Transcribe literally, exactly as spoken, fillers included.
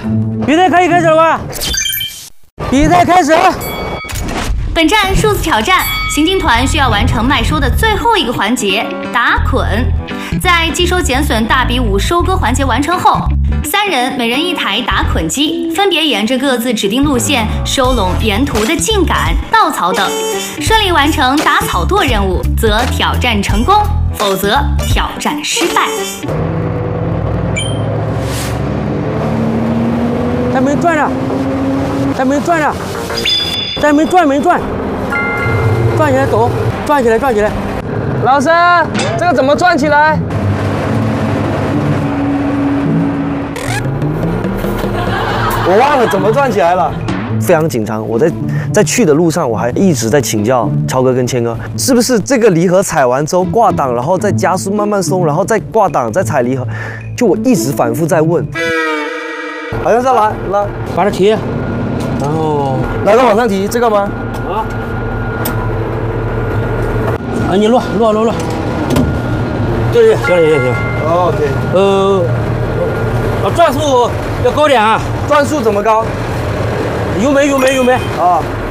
比赛可以开始了吧？比赛开始。 本站数字挑战，行进团需要完成麦收的最后一个环节——打捆。在计收减损大比五收割环节完成后，三人每人一台打捆机，分别沿着各自指定路线收拢沿途的茎秆、稻草等。顺利完成打草垛任务，则挑战成功；否则挑战失败。 再没转着，再没转着，再没转没转，转起来走，转起来转起来。 老师，这个怎么转起来？ 我忘了怎么转起来了，非常紧张。我在在去的路上，我还一直在请教超哥跟谦哥，是不是这个离合踩完之后挂档，然后再加速慢慢松，然后再挂档再踩离合？就我一直反复在问，好像是要来来把它提，然后来个往上提，这个吗？ 啊，啊，你落落落落，对对，行了行行。 哦 ，OK。 呃，啊，转速要高点啊。 转速怎么高？ 油门油门油门啊。